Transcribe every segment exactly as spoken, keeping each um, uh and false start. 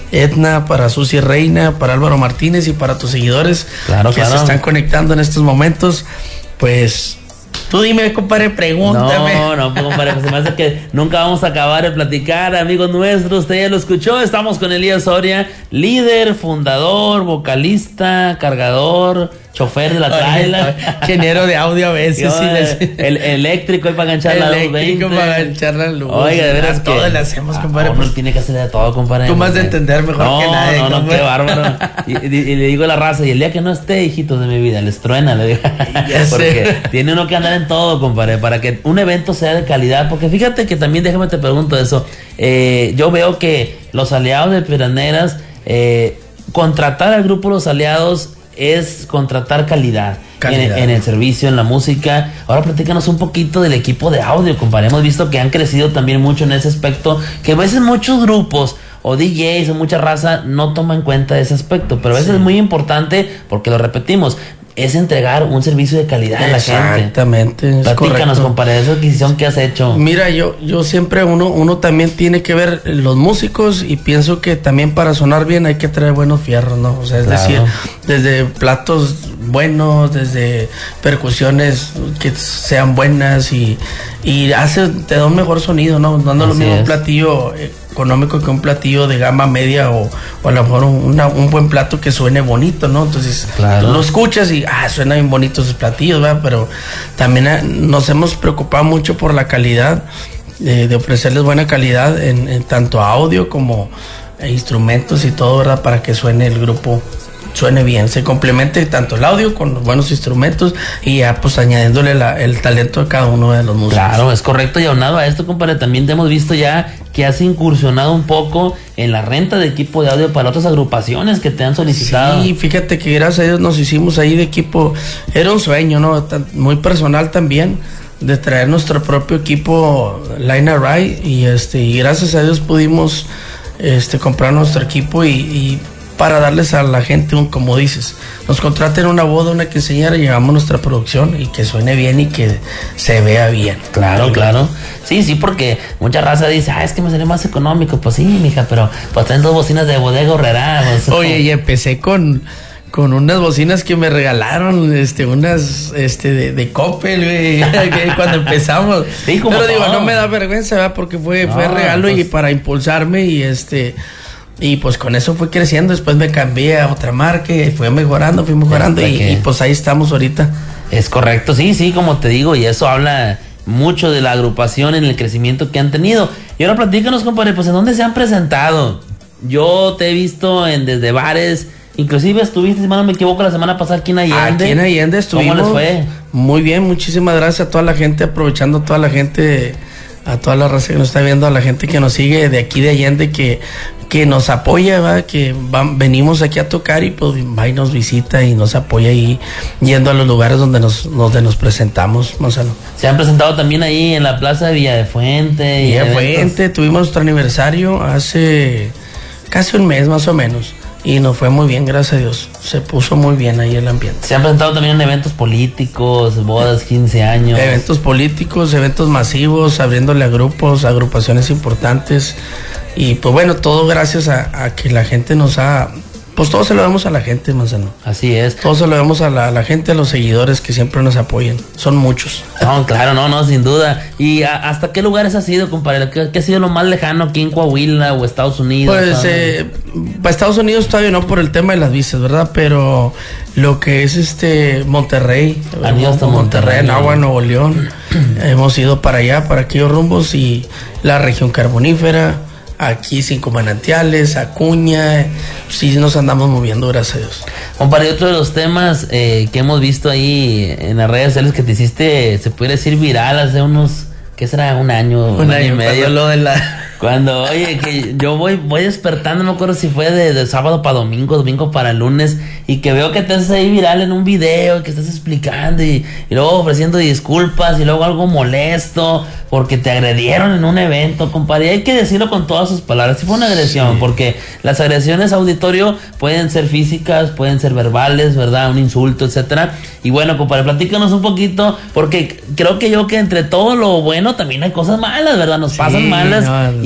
Edna, para Susi Reina, para Álvaro Martínez y para tus seguidores claro, que claro. se están conectando en estos momentos. Pues tú dime, compadre, pregúntame. No, no, pues, compadre, pues se me hace que nunca vamos a acabar de platicar, amigos nuestros. Usted ya lo escuchó, estamos con Elías Soria, líder, fundador, vocalista, cargador, chofer de la trailer, ingeniero de audio a veces. Sí, les... el eléctrico ahí para enganchar la doscientos veinte. Para enganchar la luz. Oiga, de veras que todo le hacemos, compadre. Uno pues, tiene que hacerle de todo, compadre. Tú más de entender mejor no, que nadie. No, no, no, qué bárbaro. Y, y, y le digo a la raza, y el día que no esté, hijitos de mi vida, les truena, le digo. Porque tiene uno que andar en todo, compadre, para que un evento sea de calidad. Porque fíjate que también, déjame te pregunto eso. Eh, yo veo que los aliados de Piraneras, eh, contratar al grupo Los Aliados es contratar calidad, calidad. En, en el servicio, en la música. Ahora platícanos un poquito del equipo de audio, compadre. Hemos visto que han crecido también mucho en ese aspecto, que a veces muchos grupos o D Js o mucha raza no toman en cuenta ese aspecto, pero a veces sí. Es muy importante, porque lo repetimos, es entregar un servicio de calidad a la gente. Exactamente. Platícanos, compadre, esa adquisición que has hecho. Mira, yo, yo siempre, uno, uno también tiene que ver los músicos, y pienso que también para sonar bien hay que traer buenos fierros, ¿no? O sea, es claro. decir, desde platos buenos, desde percusiones que sean buenas, y, y hace, te da un mejor sonido, ¿no? Dando lo mismo un platillo económico que un platillo de gama media, o, o a lo mejor una, un buen plato que suene bonito, ¿no? Entonces, claro. Tú lo escuchas y, ah, suena bien bonito esos platillos, ¿verdad? Pero también eh, nos hemos preocupado mucho por la calidad, eh, de ofrecerles buena calidad en, en tanto audio como eh, instrumentos y todo, ¿verdad? Para que suene el grupo, suene bien, se complemente tanto el audio con los buenos instrumentos, y ya pues añadiéndole la, el talento de cada uno de los músicos. Claro, es correcto. Y aunado a esto, compadre, también te hemos visto ya que has incursionado un poco en la renta de equipo de audio para otras agrupaciones que te han solicitado. Sí, fíjate que gracias a Dios nos hicimos ahí de equipo. Era un sueño, ¿no? Muy personal también, de traer nuestro propio equipo Line Array, y este y gracias a Dios pudimos este comprar nuestro equipo, y, y para darles a la gente un, como dices, nos contraten una boda, una quinceañera, y llevamos nuestra producción, y que suene bien y que se vea bien. Claro, ¿sí? Claro. Sí, sí, porque mucha raza dice, ah, es que me sale más económico. Pues sí, mija, pero pues traen dos bocinas de Bodega Horrera. Pues, oye, y empecé con con unas bocinas que me regalaron, este, unas, este, de, de Coppel, güey, cuando empezamos. Sí, como pero digo, no me da vergüenza, ¿verdad? Porque fue, no, fue regalo, pues, y para impulsarme, y este... Y pues con eso fui creciendo. Después me cambié a otra marca y fui mejorando, fui mejorando, y, y pues ahí estamos ahorita. Es correcto, sí, sí, como te digo, y eso habla mucho de la agrupación en el crecimiento que han tenido. Y ahora platícanos, compadre, pues ¿en dónde se han presentado? Yo te he visto en desde bares, inclusive estuviste, si no me equivoco, la semana pasada aquí en Allende. Aquí en Allende estuvimos. ¿Cómo les fue? Muy bien, muchísimas gracias a toda la gente, aprovechando a toda la gente, a toda la raza que nos está viendo, a la gente que nos sigue de aquí de Allende, que que nos apoya, ¿verdad? Que van, venimos aquí a tocar, y pues va y nos visita y nos apoya ahí yendo a los lugares donde nos donde nos presentamos, Gonzalo. Se han presentado también ahí en la plaza de Villa de Fuente. Villa de Fuente, tuvimos nuestro aniversario hace casi un mes más o menos, y nos fue muy bien, gracias a Dios. Se puso muy bien ahí el ambiente. Se han presentado también en eventos políticos, bodas, quince años. Eventos políticos, eventos masivos, abriéndole a grupos, agrupaciones importantes. Y pues bueno, todo gracias a, a que la gente nos ha... Pues todo se lo damos a la gente, Manzano. Así es. Todo se lo damos a la, a la gente, a los seguidores que siempre nos apoyan. Son muchos. No, claro, no, no, sin duda. ¿Y a, hasta qué lugares has ido, compadre? ¿Qué, ¿Qué ha sido lo más lejano aquí en Coahuila o Estados Unidos? Pues eh, para Estados Unidos todavía no, por el tema de las visas, ¿verdad? Pero lo que es este Monterrey, han ido hasta Monterrey, Monterrey, Nahua, Nuevo León. Hemos ido para allá, para aquellos rumbos, y la región carbonífera. Aquí Cinco Manantiales, Acuña, sí nos andamos moviendo, gracias a Dios. Compadre, otro de los temas eh, que hemos visto ahí en las redes sociales que te hiciste, se puede decir viral hace unos, ¿qué será? Un año, un, un año, año y medio. Lo de la... Cuando, oye, que yo voy voy despertando, no me acuerdo si fue de, de sábado para domingo, domingo para lunes, y que veo que te haces ahí viral en un video, que estás explicando y, y luego ofreciendo disculpas, y luego algo molesto porque te agredieron en un evento, compadre. Y hay que decirlo con todas sus palabras, si fue una agresión, sí. Porque las agresiones, auditorio, pueden ser físicas, pueden ser verbales, ¿verdad? Un insulto, etcétera. Y bueno, compadre, platícanos un poquito, porque creo que yo que entre todo lo bueno también hay cosas malas, ¿verdad? Nos sí, pasan malas. No, no.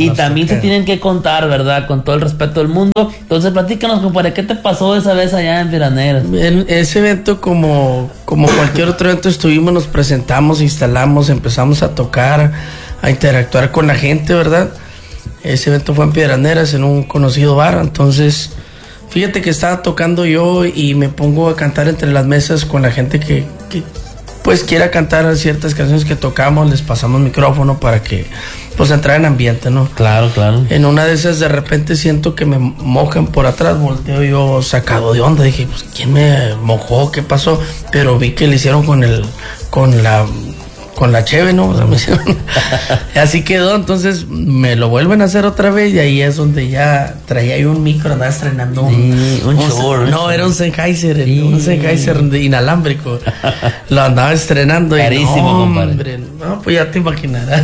Y también toca. Se tienen que contar, ¿verdad? Con todo el respeto del mundo. Entonces, platícanos, compadre, ¿qué te pasó esa vez allá en Piedras? En ese evento, como, como cualquier otro evento, estuvimos, nos presentamos, instalamos, empezamos a tocar, a interactuar con la gente, ¿verdad? Ese evento fue en Piedras, en un conocido bar. Entonces, fíjate que estaba tocando yo y me pongo a cantar entre las mesas con la gente que, que pues quiera cantar ciertas canciones que tocamos, les pasamos micrófono para que pues entrar en ambiente, ¿no? Claro, claro. En una de esas de repente siento que me mojan por atrás, volteo yo sacado de onda, dije, pues ¿quién me mojó? ¿Qué pasó? Pero vi que le hicieron con el, con la, con la cheve, ¿no? O sea, me hicieron, así quedó, entonces me lo vuelven a hacer otra vez y ahí es donde ya traía yo un micro, andaba estrenando un, sí, un, un show, no, era un Sennheiser, sí. un Sennheiser inalámbrico, lo andaba estrenando. Carísimo, y no, compadre. Hombre, no, pues ya te imaginarás.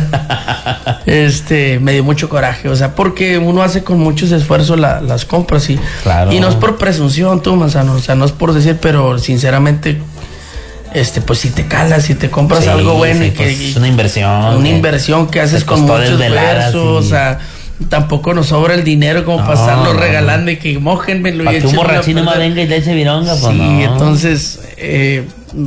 Este, me dio mucho coraje, o sea, porque uno hace con muchos esfuerzos la, las compras y, claro. y no es por presunción, tú, Manzano, o sea, no es por decir, pero sinceramente, este, pues si te calas, si te compras sí, algo bueno sí, y que pues es una inversión, una inversión que haces con mucho esfuerzo, o sea, tampoco nos sobra el dinero como no, para estarlo no, regalando no. y que mojenmelo para y que un borrachino más venga y le eche vironga, pues sí, no. entonces eh,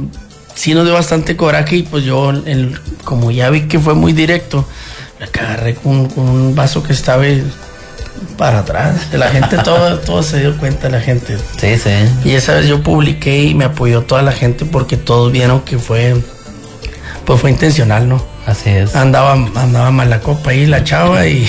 sí nos dio bastante coraje y pues yo, el, como ya vi que fue muy directo, me agarré con, con un vaso que estaba para atrás. La gente, todo, todo se dio cuenta, la gente. Sí, sí. Y esa vez yo publiqué y me apoyó toda la gente porque todos vieron que fue, pues fue intencional, ¿no? Así es. Andaba, andaba mala copa ahí la chava y,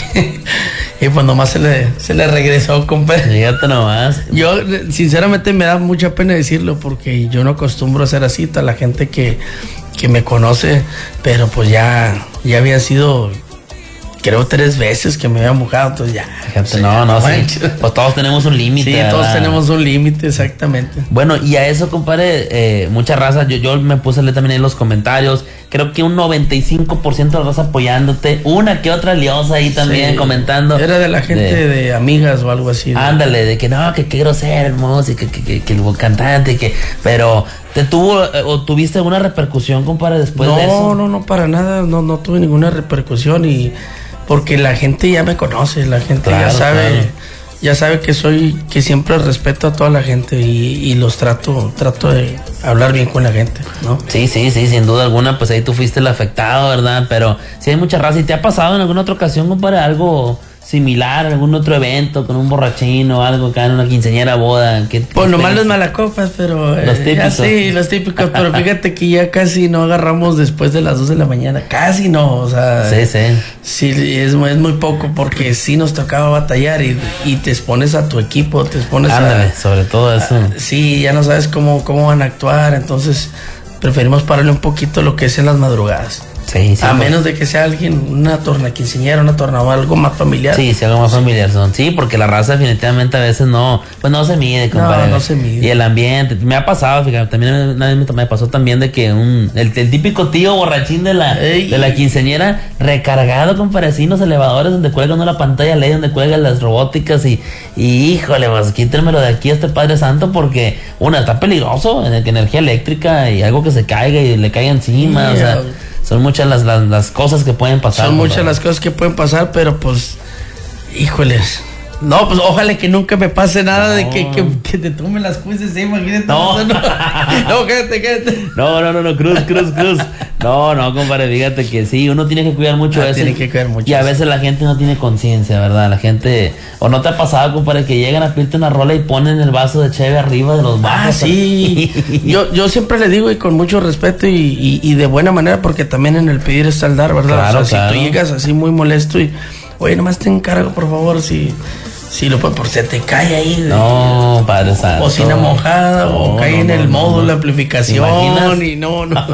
y pues nomás se le, se le regresó, compadre. Fíjate nomás. Yo, sinceramente, me da mucha pena decirlo porque yo no acostumbro a ser así, toda la gente que, que me conoce, pero pues ya, ya había sido, creo, tres veces que me había mojado, entonces ya. Fíjate, no, no, sí. Pues todos tenemos un límite. Sí, ¿verdad? Todos tenemos un límite, exactamente. Bueno, y a eso, compadre, eh, mucha raza, yo, yo me puse a leer también en los comentarios, creo que un noventa y cinco por ciento de la raza apoyándote, una que otra liosa ahí también sí, comentando. Era de la gente de, de amigas o algo así. De, ándale, de que no, que qué grosero, hermoso, y que, que, que, que el cantante, que, pero ¿te tuvo eh, o tuviste alguna repercusión, compadre, después no, de eso? No, no, no, para nada, no, no tuve ninguna repercusión y porque la gente ya me conoce, la gente claro, ya sabe, claro. ya sabe que soy, que siempre respeto a toda la gente y, y los trato, trato de hablar bien con la gente, ¿no? Sí, sí, sí, sin duda alguna, pues ahí tú fuiste el afectado, ¿verdad? Pero sí hay mucha raza. ¿Y te ha pasado en alguna otra ocasión, compadre, algo similar, algún otro evento con un borrachín o algo acá en una quinceañera, boda? ¿Qué, pues nomás los malacopas, pero los típicos. Ya, sí, los típicos, pero fíjate que ya casi no agarramos después de las dos de la mañana, casi no, o sea, sí, sí, sí es, es muy poco porque sí nos tocaba batallar y, y te expones a tu equipo, te expones Ándale, a, sobre todo eso, a, sí, ya no sabes cómo, cómo van a actuar, entonces preferimos pararle un poquito lo que es en las madrugadas. Sí, sí, a menos de que sea alguien, una torna quinceañera, una torna o algo más familiar. Sí, sí, algo más sí. familiar son. Sí, porque la raza definitivamente a veces no, pues no se mide, compadre. No, no se mide. Y el ambiente, me ha pasado, fíjate, también una vez me pasó también de que un, el, el típico tío borrachín de la, Ey. de la quinceañera recargado, compadre, así en los elevadores donde cuelgan una pantalla L E D, donde cuelgan las robóticas y, y híjole, pues quítenmelo de aquí a este Padre Santo porque, una, está peligroso, energía eléctrica y algo que se caiga y le caiga encima, yeah. o sea, son muchas las, las, las cosas que pueden pasar. Son muchas las cosas que pueden pasar, pero pues, híjoles. No, pues ojalá que nunca me pase nada no. de que, que, que te tomen las cruces, ¿eh? Imagínate. No, no, no, quédate, quédate. No, no, no, no, cruz, cruz, cruz. No, no, compadre, fíjate que sí, uno tiene que cuidar mucho ah, eso. Tiene que cuidar mucho. Y a veces la gente no tiene conciencia, ¿verdad? La gente, o no te ha pasado, compadre, que llegan a pedirte una rola y ponen el vaso de cheve arriba de los vasos. Ah, sí. yo, yo siempre le digo y con mucho respeto y, y, y de buena manera, porque también en el pedir está el dar, ¿verdad? Claro, o sea, claro. Si tú llegas así muy molesto y, oye, nomás te encargo, por favor, si... Si lo puede, por se te cae ahí. No, de, Padre Santo. Bocina mojada no, o cae no, en el no, módulo de no. amplificación y no, no.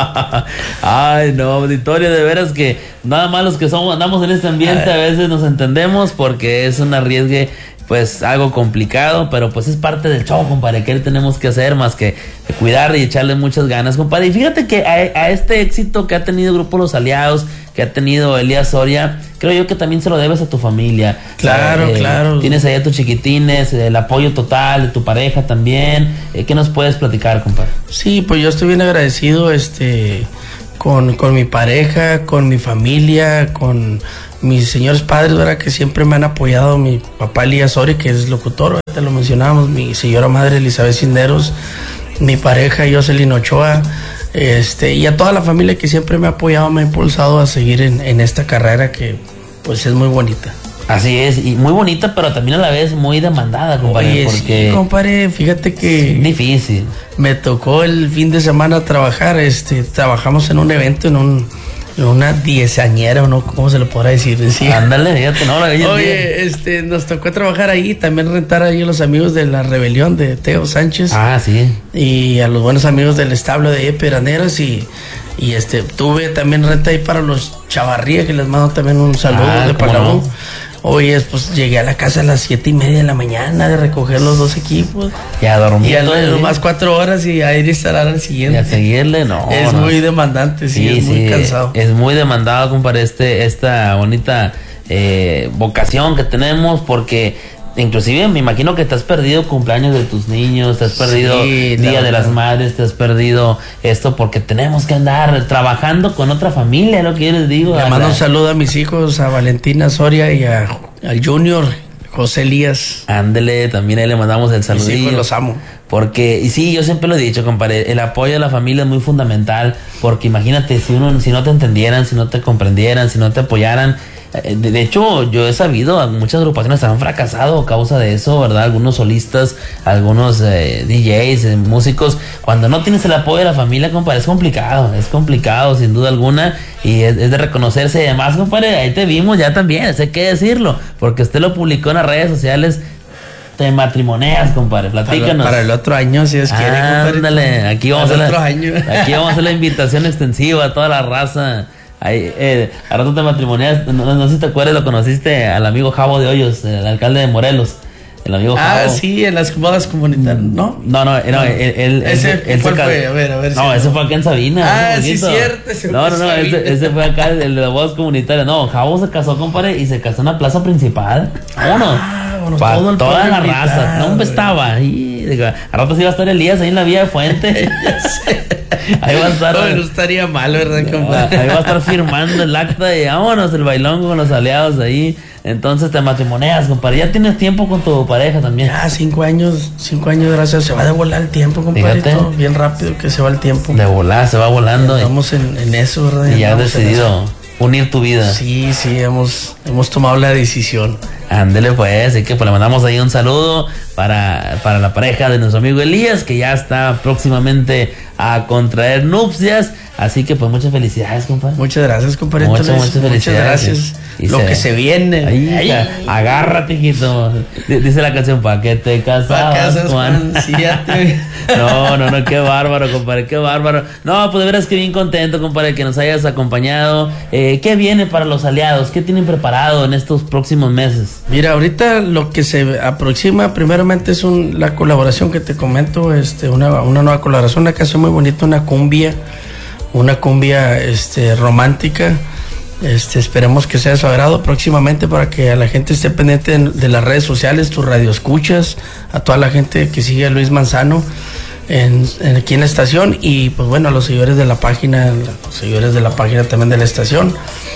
Ay, no, auditorio, de veras que nada más los que somos, andamos en este ambiente Ay. a veces nos entendemos porque es un arriesgue, pues algo complicado, pero pues es parte del show, compadre, que tenemos que hacer más que cuidar y echarle muchas ganas, compadre. Y fíjate que a, a este éxito que ha tenido el Grupo Los Aliados, que ha tenido Elías Soria, creo yo que también se lo debes a tu familia. Claro, o sea, eh, claro. Tienes ahí a tus chiquitines, el apoyo total de tu pareja también. Eh, ¿Qué nos puedes platicar, compadre? Sí, pues yo estoy bien agradecido, este, con, con mi pareja, con mi familia, con, mis señores padres, ¿verdad? Que siempre me han apoyado, mi papá Elías Soria, que es locutor, te lo mencionábamos, mi señora madre Elizabeth Cisneros, mi pareja Jocelyn Ochoa, este, y a toda la familia que siempre me ha apoyado, me ha impulsado a seguir en, en esta carrera que pues es muy bonita. Así es, y muy bonita, pero también a la vez muy demandada, compadre. Oye, porque sí, compadre, fíjate que es difícil. Me tocó el fin de semana trabajar, este, trabajamos en un evento, en un, en una diezañera, ¿no? ¿Cómo se le podrá decir? Sí. Ándale, fíjate, no, la Oye, este, nos tocó trabajar ahí, también rentar ahí a los amigos de La Rebelión de Teo Sánchez. Ah, sí. Y a los buenos amigos del establo de Peraneras y Y este, tuve también renta ahí para los Chavarría, que les mando también un saludo ah, de Palau. No. Oye, pues llegué a la casa a las siete y media de la mañana de recoger los dos equipos. Ya dormí. Y a más cuatro horas y a ir a instalar al siguiente. Y a seguirle, no. Es no. muy demandante, sí, sí es muy sí, cansado. Es muy demandado, compadre, este, esta bonita eh, vocación que tenemos, porque inclusive me imagino que te has perdido cumpleaños de tus niños, te has perdido sí, Día de las Madres, te has perdido esto porque tenemos que andar trabajando con otra familia, lo que yo les digo. Le mando un saludo a mis hijos, a Valentina Soria y a, al Junior, José Elías. Ándele, también ahí le mandamos el saludillo. Mis hijos los amo. Porque, y sí, yo siempre lo he dicho, compadre, el apoyo de la familia es muy fundamental, porque imagínate, si uno, si no te entendieran, si no te comprendieran, si no te apoyaran. De hecho, yo he sabido, muchas agrupaciones han fracasado a causa de eso, ¿verdad? Algunos solistas, algunos eh, D Js, eh, músicos. Cuando no tienes el apoyo de la familia, compadre, es complicado, es complicado, sin duda alguna. Y es, es de reconocerse. Y además, compadre, ahí te vimos ya también, eso hay que decirlo, porque usted lo publicó en las redes sociales. Te matrimonias, compadre, platícanos. Para, para el otro año, si Dios quiere, compadre. Ándale, aquí vamos a hacer otro la, año. Aquí vamos a hacer la invitación extensiva a toda la raza. Ahí, eh, a rato te matrimonias, no, no sé si te acuerdas, lo conociste al amigo Javo de Hoyos, el alcalde de Morelos. El amigo ah, Javo. sí, en las bodas comunitarias, ¿no? No, no, no, no. él, él, ese, él, él ¿cuál se fue? A ver, a ver. No, si ese no. fue acá en Sabina. Ah, sí, cierto. Ese no, no, no, ese, ese fue acá, el de las bodas comunitarias. No, Javo se casó, compadre, y se casó en la plaza principal. Vámonos. Ah, bueno, para todo el toda la raza. No, hombre, estaba ahí. A rato sí iba a estar Elías ahí en la vía de Fuente. Ahí va a estar. No, no estaría mal, ¿verdad, compadre? Ahí va a estar firmando el acta y vámonos, el bailón con los aliados ahí. Entonces te matrimonias, compadre. Ya tienes tiempo con tu pareja también. Ya, cinco años, cinco años, gracias. Se va de volar el tiempo, compadre. Bien rápido que se va el tiempo. De volar, se va volando. Estamos en, en eso, ¿verdad? Y ya has decidido unir tu vida. Sí, sí, hemos, hemos tomado la decisión. Ándele pues, así que pues le mandamos ahí un saludo para, para la pareja de nuestro amigo Elías, que ya está próximamente a contraer nupcias. Así que pues muchas felicidades, compadre. Muchas gracias, compadre. Muchas, muchas felicidades. Muchas gracias. Y Lo se, que se viene. Ahí, ahí. Agárrate, hijito. Dice la canción, ¿pa' qué te casabas, casas, Juan? Sí, ya te... No, no, no, qué bárbaro, compadre, qué bárbaro. No, pues de veras que bien contento, compadre, que nos hayas acompañado. Eh, ¿Qué viene para los aliados? ¿Qué tienen preparado en estos próximos meses? Mira, ahorita lo que se aproxima primeramente es un, la colaboración que te comento, este, una, una nueva colaboración, una canción muy bonita, una cumbia, una cumbia este, romántica. Este, esperemos que sea de su agrado próximamente para que a la gente esté pendiente de, de las redes sociales, tus radioescuchas, a toda la gente que sigue a Luis Manzano en, en, aquí en la estación y pues bueno, a los seguidores de la página, los seguidores de la página también de la estación.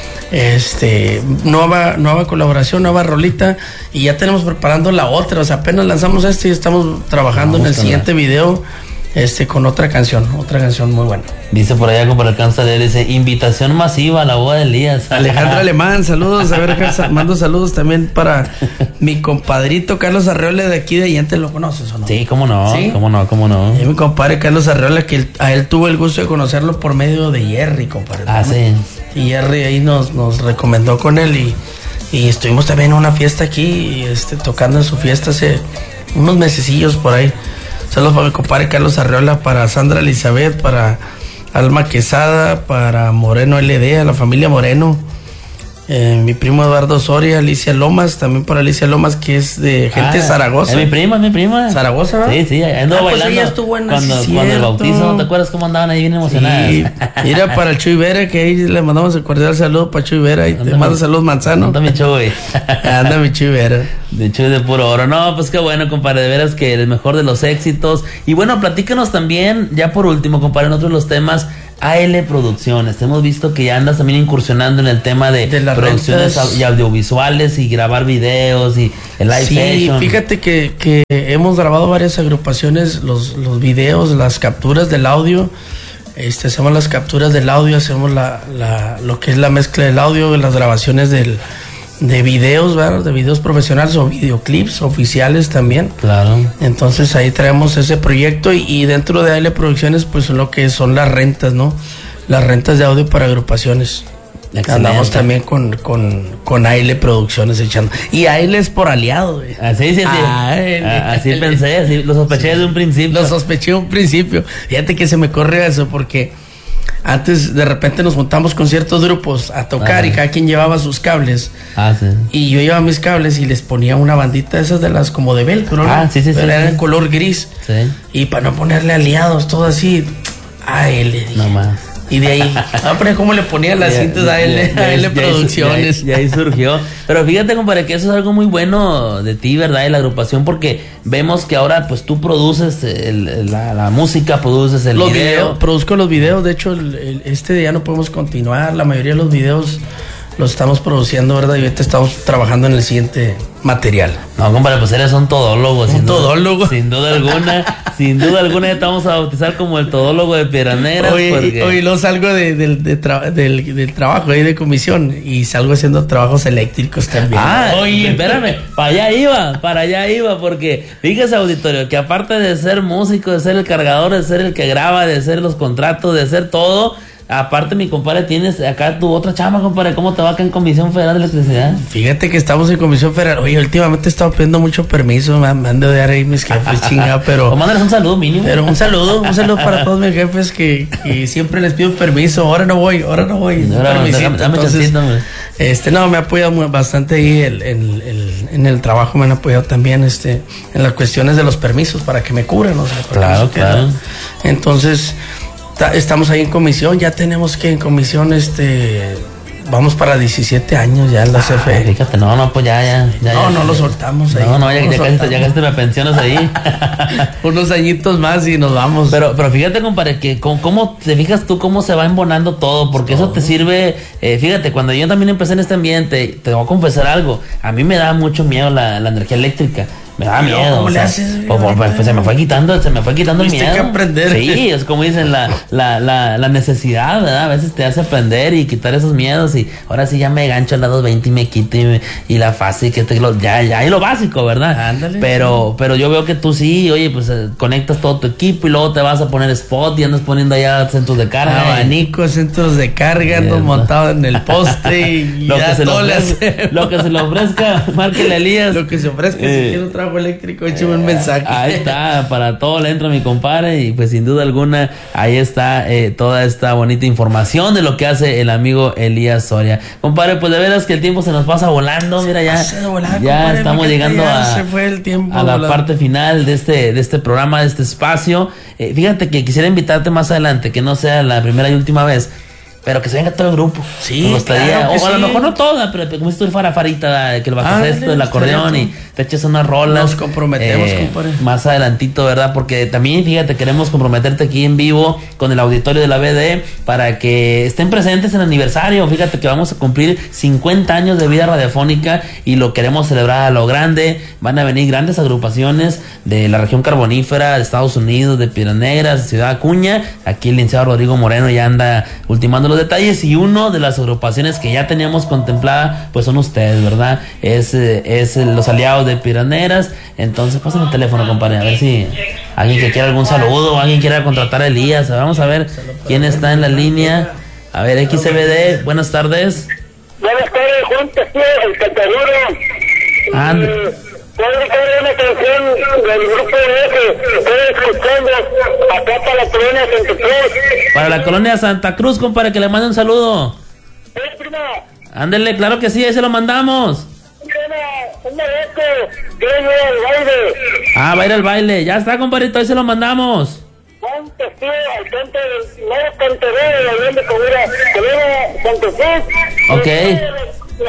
Este, nueva, nueva colaboración, nueva rolita y ya tenemos preparando la otra, o sea, apenas lanzamos este y estamos trabajando en el siguiente video. Este, con otra canción, otra canción muy buena. Dice por allá, como por alcanza de él, dice, invitación masiva a la boda de Elías. Alejandro Alemán, saludos, a ver, mando saludos también para mi compadrito Carlos Arreola de aquí de Allende, ¿lo conoces o no? Sí, cómo no, ¿sí? cómo no, cómo no. Y mi compadre Carlos Arreola, que él, a él tuvo el gusto de conocerlo por medio de Jerry, compadre. Ah, sí. Y Jerry ahí nos, nos recomendó con él y, y estuvimos también en una fiesta aquí, este, tocando en su fiesta hace unos mesecillos por ahí. Saludos para mi compadre Carlos Arreola, para Sandra Elizabeth, para Alma Quesada, para Moreno L D, a la familia Moreno, eh, mi primo Eduardo Soria, Alicia Lomas, también para Alicia Lomas, que es de gente ah, de Zaragoza. Es mi prima, es mi prima. ¿Zaragoza, ¿verdad? Sí, sí, andó ah, bailando. Pues ella estuvo en cuando, sí, cuando el bautizo, ¿no te acuerdas cómo andaban ahí bien emocionadas? Sí, mira, para el Chuy Vera, que ahí le mandamos el cordial saludo para Chuy Vera, y anda te mando saludos Manzano. Anda mi Chuy. Anda mi Chuy Vera. De Chuy de puro oro. No, pues qué bueno, compadre, de veras que el mejor de los éxitos. Y bueno, platícanos también, ya por último, compadre, en otros de los temas, A L Producciones. Hemos visto que ya andas también incursionando en el tema de, de las producciones rentas. y audiovisuales y grabar videos y el live sí, session. Fíjate que, que hemos grabado varias agrupaciones, los, los videos, las capturas del audio. Este, hacemos las capturas del audio, hacemos la, la, lo que es la mezcla del audio, las grabaciones del, de videos, ¿verdad? De videos profesionales o videoclips oficiales también. Claro. Entonces ahí traemos ese proyecto y, y dentro de A L Producciones pues lo que son las rentas, ¿no? Las rentas de audio para agrupaciones. Excelente. Andamos también con, con, con A L Producciones echando. Y A L es por aliado, güey. Así, sí, sí. Ah, así pensé, así lo sospeché desde un principio. Lo sospeché de un principio. Fíjate que se me corre eso porque antes de repente nos juntamos con ciertos grupos a tocar. Ajá. Y cada quien llevaba sus cables. Ah, sí. Y yo llevaba mis cables y les ponía una bandita de esas de las como de velcro, ¿no? Ah, sí, sí, pero sí. era en color gris. Sí. Y para no ponerle aliados, todo así, A L, dije. No más. Y de ahí, ah, pero cómo le ponía las cintas a L, a L Producciones. Y ahí surgió. Pero fíjate, compadre, que eso es algo muy bueno de ti, ¿verdad? De la agrupación, porque vemos que ahora, pues tú produces el, la, la música, produces el los video. Video, produzco los videos, de hecho, el, el, este día no podemos continuar. La mayoría de los videos los estamos produciendo, ¿verdad? Y ahorita estamos trabajando en el siguiente material. No, compadre, pues eres un todólogo. Un sin todólogo. Duda, sin duda alguna, sin duda alguna ya te vamos a bautizar como el todólogo de Piedras Negras. Hoy, porque... hoy lo salgo de, de, de tra del, del trabajo ahí de comisión y salgo haciendo trabajos eléctricos también. Ah, oye, espérame, para allá iba, para allá iba, porque fíjese, auditorio, que aparte de ser músico, de ser el cargador, de ser el que graba, de hacer los contratos, de hacer todo, aparte, mi compadre, tienes acá tu otra chama, compadre. ¿Cómo te va acá en Comisión Federal de Electricidad? Fíjate que estamos en Comisión Federal. Oye, últimamente he estado pidiendo mucho permiso. Me, me han de odiar ahí mis jefes, chinga, pero... Pues mándales un saludo mínimo. Pero un saludo, un saludo para todos mis jefes que, que siempre les pido permiso. Ahora no voy, ahora no voy. No, dame, dame, dame chancito, este, no, me ha apoyado muy, bastante ahí el, el, el, en el trabajo. Me han apoyado también este, en las cuestiones de los permisos para que me cubran. O sea, claro, claro. Entonces... Estamos ahí en comisión, ya tenemos que en comisión, este, vamos para diecisiete años ya en la ah, C F E. Fíjate, no, no, pues ya, ya. ya no, ya, no ya, lo soltamos ahí. No, no, ya, no ya, casi, ya casi me pensionas ahí. Unos añitos más y nos vamos. Pero, pero fíjate, compadre, que con, cómo te fijas tú cómo se va embonando todo, porque todo. Eso te sirve, eh, fíjate, cuando yo también empecé en este ambiente, te voy a confesar algo, a mí me da mucho miedo la, la energía eléctrica. Me da miedo. ¿Cómo o le sea, haces? Pues, pues, pues, se me fue quitando, se me fue quitando el miedo. que aprender. Sí, es como dicen, la, la, la, la necesidad, ¿verdad? A veces te hace aprender y quitar esos miedos. Y ahora sí ya me gancho al lado veinte y me quito y, me, y la fase, que te, lo, ya, ya hay lo básico, ¿verdad? Ándale. Pero, sí. pero yo veo que tú sí, oye, pues eh, conectas todo tu equipo y luego te vas a poner spot y andas poniendo allá centros de carga. Abanicos, centros de carga, ando montado en el poste y lo, ya que se todo lo, le ofrezca, lo que se le ofrezca, márquele Elías. Lo que se ofrezca, eh, si quiere un trabajo eléctrico, écheme un mensaje. Ahí está, para todo le entra mi compadre y pues sin duda alguna ahí está eh, toda esta bonita información de lo que hace el amigo Elías Soria. Compadre, pues de veras que el tiempo se nos pasa volando, mira ya, volar, ya compadre, estamos llegando ya a, se fue el tiempo a la volando. parte final de este, de este programa, de este espacio. Eh, fíjate que quisiera invitarte más adelante, que no sea la primera y última vez, pero que se venga todo el grupo. Sí, me gustaría, claro que o a lo sí. mejor no toda, pero como si tú el farafarita, que lo bajas Ah, esto, el acordeón y te eches unas rolas. Nos comprometemos, eh, compadre. Más adelantito, ¿verdad? Porque también, fíjate, queremos comprometerte aquí en vivo con el auditorio de la B D para que estén presentes en el aniversario. Fíjate que vamos a cumplir cincuenta años de vida radiofónica y lo queremos celebrar a lo grande. Van a venir grandes agrupaciones de la región carbonífera, de Estados Unidos, de Piedras Negras, de Ciudad Acuña. Aquí el licenciado Rodrigo Moreno ya anda ultimando los detalles y uno de las agrupaciones que ya teníamos contemplada pues son ustedes, ¿verdad? Es, es los aliados de Piedras Negras. Entonces pásame el teléfono, compadre, a ver si alguien que quiera algún saludo, alguien quiera contratar a Elías. Vamos a ver quién está en la línea. A ver, X C B D, buenas tardes. Buenas tardes, Juan Castillo, el cantador. And Puedo dedicar una canción del grupo de F, estoy escuchando acá para la colonia Santa Cruz. Para la colonia Santa Cruz, compadre, que le mande un saludo. ¿Eh, prima? Ándele, claro que sí, ahí se lo mandamos. Un mareco, quiero ir al baile. Ah, va a ir al baile, ya está, compadrito, ahí se lo mandamos. Juan Castillo, al cante del nuevo cantador de la Unión de Colonia Santa Cruz. Ok.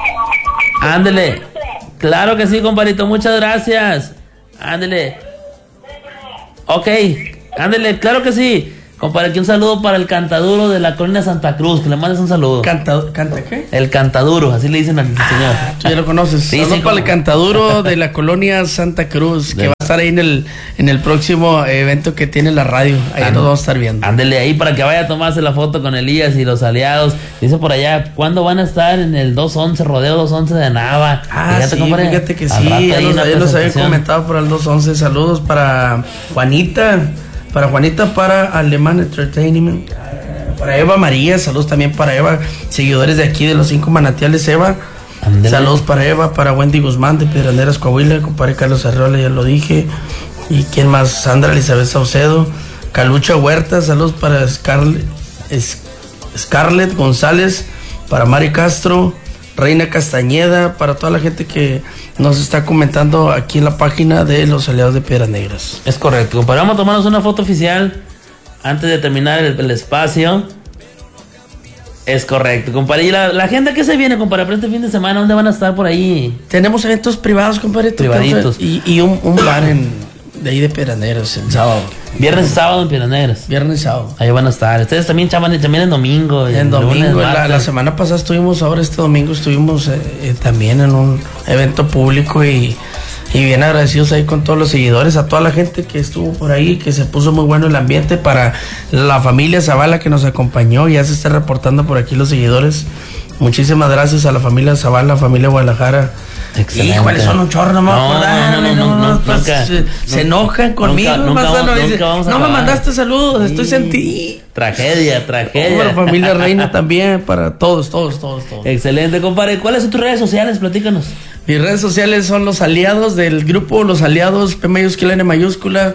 Ándele. Claro que sí, compadrito, muchas gracias. Ándele. Ok, ándele, claro que sí. Compadre, aquí un saludo para el cantaduro de la colonia Santa Cruz, que le mandes un saludo. ¿Canta, ¿Canta qué? El cantaduro, así le dicen al ah, señor. Tú ya lo conoces. Sí, Saludos sí, para como... el cantaduro de la colonia Santa Cruz, que de... va a estar ahí en el en el próximo evento que tiene la radio. Ahí And... nos vamos a estar viendo. Ándele ahí para que vaya a tomarse la foto con Elías y los aliados. Dice por allá, ¿cuándo van a estar en el dos once, rodeo dos once de Nava? Ah, fíjate, sí, compadre, fíjate que sí, ya nos, ya nos había comentado por el dos once. Saludos para Juanita. Para Juanita, para Alemán Entertainment, para Eva María, saludos también para Eva, seguidores de aquí de los cinco manantiales, Eva. Andale. Saludos para Eva, para Wendy Guzmán de Pedranderas, Coahuila, compadre Carlos Arreola, ya lo dije. Y quién más, Sandra Elizabeth Saucedo, Calucha Huerta, saludos para Scarlett, Scarlett González, para Mari Castro, Reina Castañeda, para toda la gente que nos está comentando aquí en la página de los aliados de Piedras Negras. Es correcto, compadre. Vamos a tomarnos una foto oficial antes de terminar el, el espacio. Es correcto, compadre. ¿Y la, la agenda qué se viene, compadre? Para este fin de semana, ¿dónde van a estar por ahí? Tenemos eventos privados, compadre. Privaditos. Y, y un, un bar en, de ahí de Piedras Negras el sábado. Viernes y sábado en Piedras Negras. Viernes y sábado. Ahí van a estar. Ustedes también chaman también en domingo. En, en domingo, lunes, la, la semana pasada estuvimos, ahora este domingo estuvimos eh, eh, también en un evento público y, y bien agradecidos ahí con todos los seguidores, a toda la gente que estuvo por ahí, que se puso muy bueno el ambiente, para la familia Zavala que nos acompañó, ya se está reportando por aquí los seguidores. Muchísimas gracias a la familia Zavala, familia Guadalajara. Excelente. Híjole, son un chorro, no me no, no, no, no, no, pues, nunca, se, se enojan conmigo. Nunca, nunca, vamos, no, dice, vamos a no me acabar. mandaste saludos, sí. Estoy sentido. Tragedia, tragedia. Para familia Reina también, para todos, todos, todos, todos. Excelente, compadre. ¿Cuáles son tus redes sociales? Platícanos. Mis redes sociales son los aliados del grupo, los aliados, P mayúscula, N mayúscula.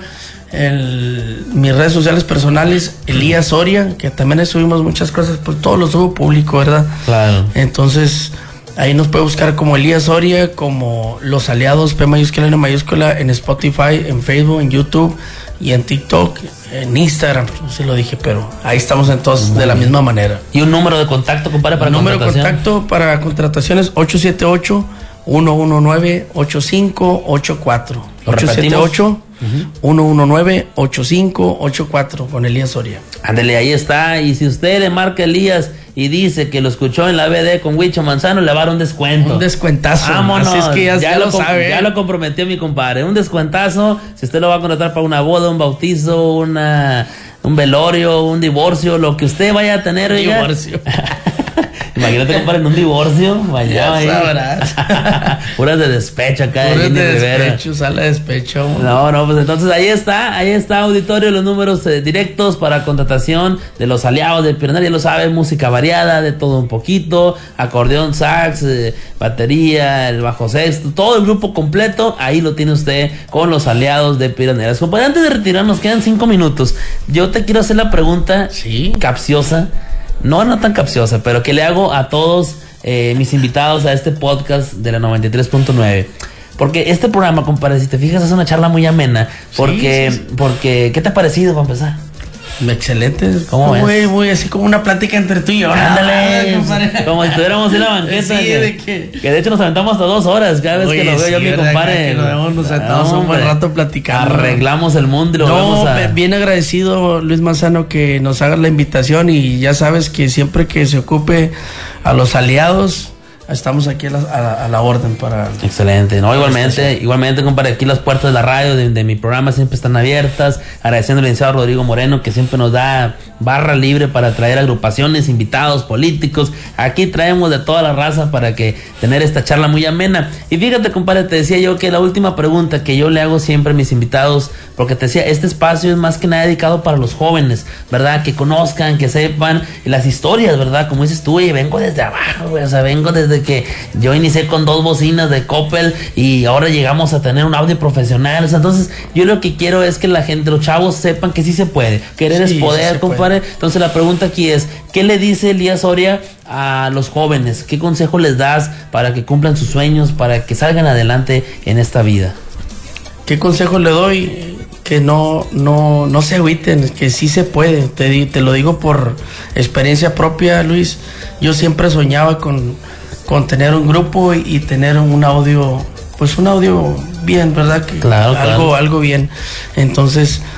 El, mis redes sociales personales, Elías Soria, que también subimos muchas cosas, pues todo lo subo público, ¿verdad? Claro. Entonces, ahí nos puede buscar como Elías Soria, como los aliados, P mayúscula, N mayúscula, en Spotify, en Facebook, en YouTube y en TikTok, en Instagram, no sé si lo dije, pero ahí estamos entonces de la misma manera. ¿Y un número de contacto, compadre, para el número de contratación? contacto para contrataciones ocho siete ocho, uno uno nueve, ocho cinco ocho cuatro. ocho siete ocho, uno uno nueve, ocho cinco ocho cuatro con Elías Soria. Ándele, ahí está. Y si usted le marca a Elías y dice que lo escuchó en la B D con Huicho Manzano, le va a dar un descuento. Un descuentazo. Vámonos. Así es que ya, ya, ya lo, lo sabe. Ya lo comprometió mi compadre. Un descuentazo. Si usted lo va a contratar para una boda, un bautizo, una un velorio, un divorcio, lo que usted vaya a tener. Un oiga. divorcio. Imagínate, compadre, en un divorcio. Vaya, ya ahí. sabrás. Puras de despecho acá. Puras de despecho, sala de despecho. No, no, pues entonces ahí está, ahí está, auditorio, los números eh, directos para contratación de los aliados de Piedras Negras. Ya lo sabe, música variada, de todo un poquito, acordeón, sax, eh, batería, el bajo sexto, todo el grupo completo. Ahí lo tiene usted con los aliados de Piedras Negras. Compadre, antes de retirarnos, quedan cinco minutos. Yo te quiero hacer la pregunta ¿Sí? capciosa. No, no tan capciosa, pero que le hago a todos eh, mis invitados a este podcast de la noventa y tres punto nueve. Porque este programa, compadre, si te fijas, es una charla muy amena. Porque, sí, sí, sí. porque ¿qué te ha parecido para empezar? Excelente. ¿Cómo muy, ves? Muy así como una plática entre tú y yo. Ándale. Ah, como si estuviéramos en la banqueta. Sí, que, de que... que de hecho nos aventamos hasta dos horas cada vez Oye, que lo veo sí, yo mi compadre. Nos, vemos, nos sentamos un buen rato platicando. Arreglamos el mundo y lo no, vamos a... bien agradecido, Luis Manzano, que nos hagas la invitación, y ya sabes que siempre que se ocupe a los aliados, estamos aquí a la, a la, a la orden para... Excelente, no, igualmente, igualmente, compadre, aquí las puertas de la radio, de, de mi programa siempre están abiertas, agradeciendo al licenciado Rodrigo Moreno, que siempre nos da barra libre para traer agrupaciones, invitados, políticos. Aquí traemos de toda la raza para que tener esta charla muy amena. Y fíjate, compadre, te decía yo que la última pregunta que yo le hago siempre a mis invitados, porque te decía, este espacio es más que nada dedicado para los jóvenes, ¿verdad? Que conozcan, que sepan las historias, ¿verdad? Como dices tú, y vengo desde abajo, güey, o sea, vengo desde que yo inicié con dos bocinas de Coppel y ahora llegamos a tener un audio profesional. O sea, entonces yo lo que quiero es que la gente, los chavos, sepan que sí se puede. Querer sí, es poder, sí compadre. Puede. Entonces la pregunta aquí es, ¿qué le dice Elías Soria a los jóvenes? ¿Qué consejo les das para que cumplan sus sueños, para que salgan adelante en esta vida? ¿Qué consejo le doy? Que no, no, no se agüiten, que sí se puede. Te, te lo digo por experiencia propia, Luis. Yo siempre soñaba con, con tener un grupo y, y tener un audio, pues un audio bien, ¿verdad? Que claro, algo, claro. algo bien. Entonces,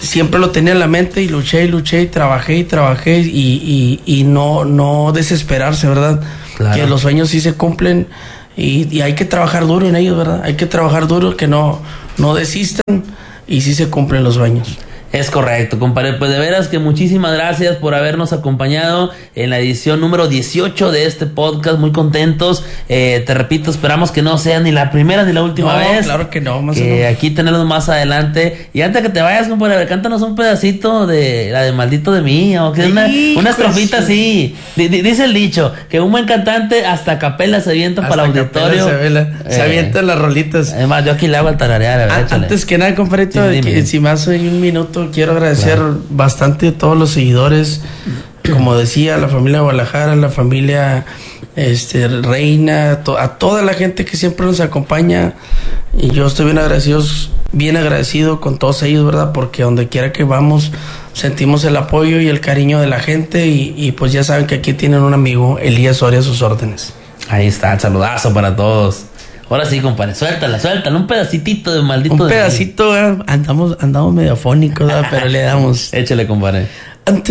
siempre lo tenía en la mente y luché y luché y trabajé y trabajé y, y, y no, no desesperarse, ¿verdad? Claro. Que los sueños sí se cumplen y, y hay que trabajar duro en ellos, ¿verdad? Hay que trabajar duro, que no, no desistan y sí se cumplen los sueños. Es correcto, compadre. Pues de veras que muchísimas gracias por habernos acompañado en la edición número dieciocho de este podcast. Muy contentos. Eh, te repito, esperamos que no sea ni la primera ni la última no, vez. Claro que no, más que no. Aquí tenerlos más adelante. Y antes que te vayas, compadre, cántanos un pedacito de la de Maldito de mí. O que una, una estrofita así. D- d- dice el dicho que un buen cantante hasta capela se avienta hasta para el auditorio. Se, vela, eh, se avientan las rolitas. Además, yo aquí le hago al tararear. A, antes que nada, compadrito, sí, que, si más en un minuto quiero agradecer claro. bastante a todos los seguidores, como decía, a la familia Guadalajara, a la familia este, Reina, to, a toda la gente que siempre nos acompaña, y yo estoy bien agradecido, bien agradecido con todos ellos, ¿verdad? Porque donde quiera que vamos sentimos el apoyo y el cariño de la gente y, y pues ya saben que aquí tienen un amigo, Elías Soria, a sus órdenes. Ahí está, saludazo para todos. Ahora sí, compadre, suéltala, suéltala, un pedacitito de Maldito un de pedacito, mí. andamos, andamos medio afónicos, pero le damos. Échale, compadre.